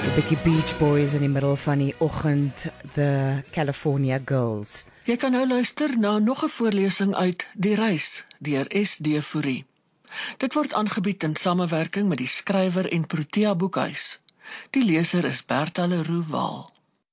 So 'n bietjie Beach Boys in die middel van die oggend, The California Girls. Jy kan nou luister na nog 'n voorlesing uit Die Reis deur S.D. Fourie. Dit word aangebied in samewerking met die skrywer en Protea Boekhuis. Die leser is Bertha Leroux Waal.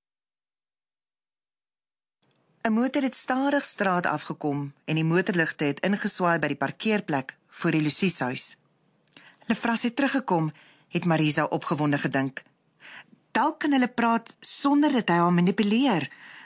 'n Motor het stadig straat afgekom en die motorligte het ingeswaai by die parkeerplek voor die Lucieshuis. Lefras het teruggekom, het Marisa opgewonde gedink. Dalk kan hulle praat sonder dat hy haar manipuleer.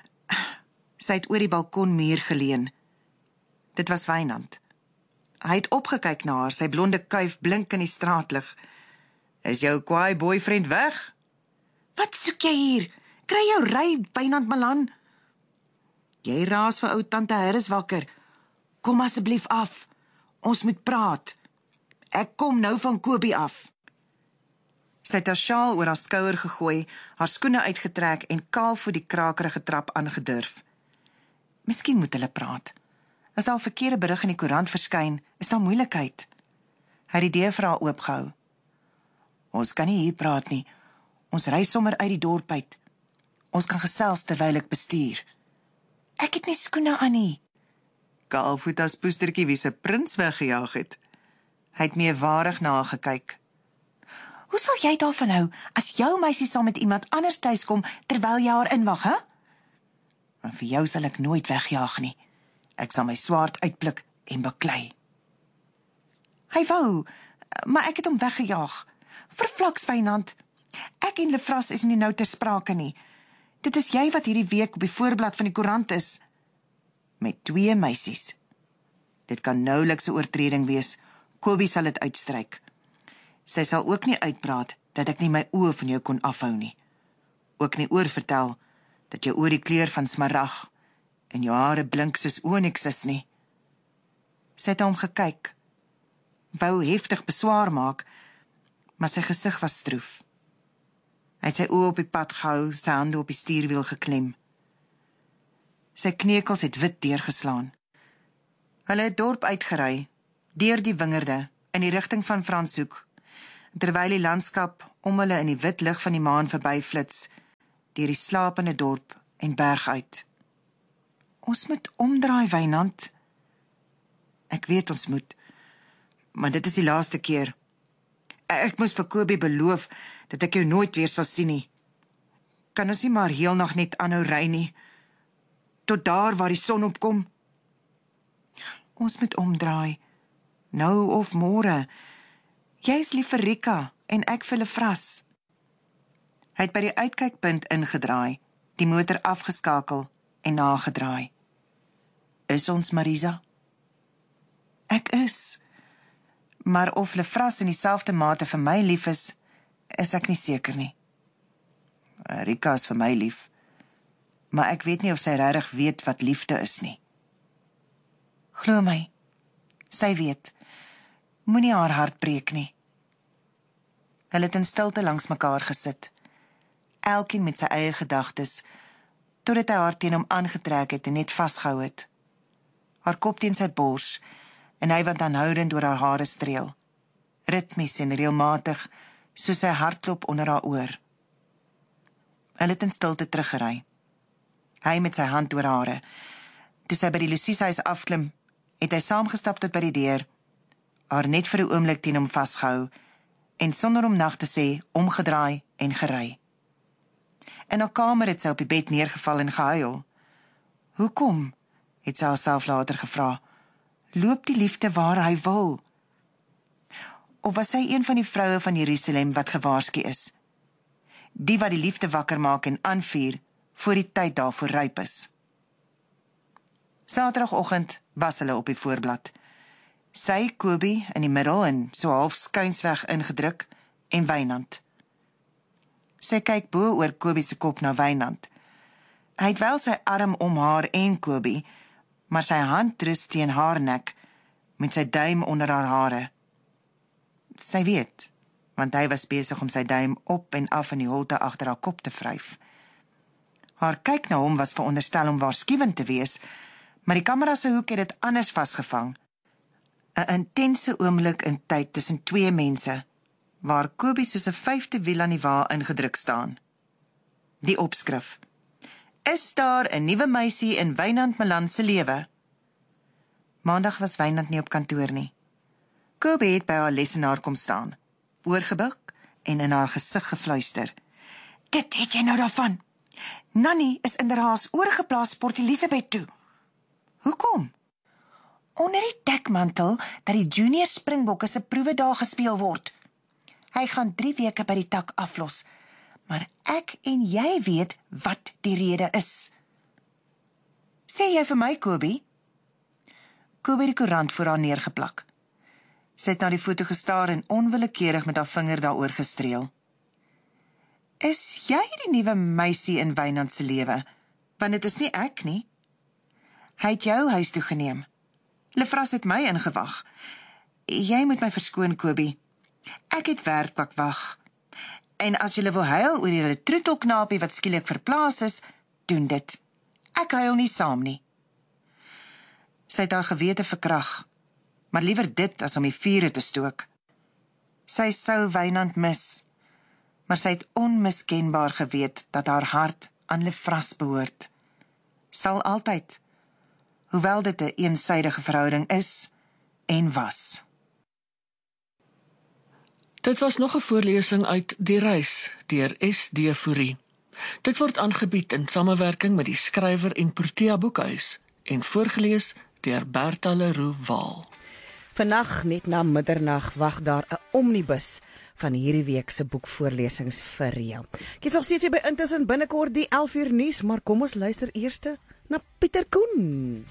Sy het oor die balkonmuur geleun. Dit was Wynand. Hy het opgekyk na haar, sy blonde kuif blink in die straatlig. Is jou kwaai boyfriend weg? Wat soek jy hier? Kry jou ry, Wynand Malan. Jy raas vir ou tante Harris wakker. Kom asseblief af. Ons moet praat. Ek kom nou van Kobie af. Sy het haar sjaal oor haar skouer gegooi, haar skoene uitgetrek en kaal voor die krakerige trap aangedurf. Miskien moet hulle praat. As daar 'n verkeerde berig in die koerant verskyn, is daar moeilikheid. Hy het die deur vir haar oopgehou. Ons kan nie hier praat nie. Ons ry sommer uit die dorp uit. Ons kan gesels terwyl ek bestuur. Ek het nie skoene aan nie. Kaalvoet as poestertjie wie se prins weggejaag het. Hy het meewarig na haar gekyk. Hoe sal jy daarvan hou, as jou meisie saam met iemand anders tuiskom, terwyl jy haar inwag, hè? En vir jou sal ek nooit wegjaag nie. Ek sal my swaard uitblik en baklei. Hy wou, maar ek het hom weggejaag. Verflaks, Wynand. Ek en Lefras is nie nou ter sprake nie. Dit is jy wat hierdie week op die voorblad van die koerant is. Met 2 meisies. Dit kan nouliks 'n oortreding wees. Kobie sal dit uitstryk. Sy sal ook nie uitpraat dat ek nie my oë van jou kon afhou nie. Ook nie oorvertel dat jou oor die kleur van smarag en jou hare blink soos onyx is nie. Sy het hom gekyk. Wou heftig beswaar maak, maar sy gesig was stroef. Hy het sy oë op die pad gehou, sy hande op die stuurwiel geklem. Sy knekels het wit deurgeslaan. Hulle het dorp uitgery, deur die wingerde, in die rigting van Franshoek, terwyl die landskap om hulle in die wit lig van die maan verbyflits, deur die slapende dorp en berg uit. Ons moet omdraai, Wynand. Ek weet ons moet, maar dit is die laaste keer. Ek moes vir Kobie beloof dat ek jou nooit weer sal sien nie. Kan ons nie maar heel nag net aanhou ry nie, tot daar waar die son opkom? Ons moet omdraai, nou of môre. Jy is lief vir Rika en ek vir Lefras. Hy het by die uitkykpunt ingedraai, die motor afgeskakel en nagedraai. Is ons, Marisa? Ek is. Maar of Lefras in dieselfde mate vir my lief is ek nie seker nie. Rika is vir my lief, maar ek weet nie of sy regtig weet wat liefde is nie. Glo my, sy weet. Moenie haar hart breek nie. Hulle het in stilte langs mekaar gesit, elkeen met sy eie gedagtes, totdat hy haar teen hom aangetrek het en net vasgehou het. Haar kop teen sy bors, en hy wat aanhoudend oor haar hare streel, ritmies en reëlmatig, soos sy hartklop onder haar oor. Hulle het in stilte teruggery. Hy met sy hand oor hare. Toe sy by die Lucieshuis afklim, het hy saamgestap tot by die deur, haar net vir 'n oomblik teen hom vasgehou, en sonder om nag te sê, omgedraai en gery. In haar kamer het sy op die bed neergeval en gehuil. Hoekom? Het sy haarself later gevra. Loop die liefde waar hy wil? Of was sy een van die vroue van Jerusalem wat gewaarsku is? Die wat die liefde wakker maak en aanvuur, voor die tyd daarvoor ryp is. Saterdagoggend was hulle op die voorblad. Sy, Kobie, in die middel en so half skuinsweg ingedruk, en Wynand. Sy kyk bo oor Kobie se kop na Wynand. Hy het wel sy arm om haar en Kobie, maar sy hand rus teen haar nek, met sy duim onder haar hare. Sy weet, want hy was besig om sy duim op en af in die holte agter haar kop te vryf. Haar kyk na hom was veronderstel om waarskuwend te wees, maar die kamera se hoek het dit anders vasgevang. 'n intense oomblik in tyd tussen 2 mense, waar Kobie soos 'n 5de wiel aan die wa ingedruk staan. Die opskrif: Is daar 'n nuwe meisie in Wynand Malan se lewe? Maandag was Wynand nie op kantoor nie. Kobie het by haar lesenaar kom staan, oorgebuk en in haar gesig gefluister. Dit het jy nou daarvan. Nanny is inderhaas oorgeplaas Port Elizabeth toe. Hoekom? Onder die dekmantel dat die junior Springbokke se proewe daar gespeel word. Hy gaan 3 weke by die tak aflos, maar ek en jy weet wat die rede is. Sê jy vir my, Kobie? Kobie die koerant voor haar neergeplak. Sy het na die foto gestaar en onwillekeurig met haar vinger daaroor gestreel. Is jy die nuwe meisie in Wynand se lewe? Want dit is nie ek nie. Hy het jou huis toe geneem. Lefras het my ingewag. Jy moet my verskoon, Kobie. Ek het werk wat wag. En as jy wil huil oor julle troetelknapie wat skielik verplaas is, doen dit. Ek huil nie saam nie. Sy het haar gewete verkrag, maar liewer dit as om die vure te stook. Sy sou Wynand mis, maar sy het onmiskenbaar geweet dat haar hart aan Lefras behoort. Sal altyd, hoewel dit 'n eensydige verhouding is en was. Dit was nog 'n voorlesing uit Die Reis deur S.D. Fourie. Dit word aangebied in samewerking met die skrywer en Protea Boekhuis en voorgeles deur Bertha Leroux Waal. Vannag net na middernag wag daar 'n omnibus van hierdie week se boekvoorlesings vir jou. Ek is nog steeds hier by Intussen binnekort die 11uur nuus, maar kom ons luister eers na Pieter Koen.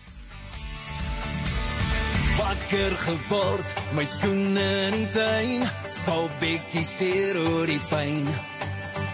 Wakker geword, my skoene in die tuin, Paul Bekkie seer oor die pyn.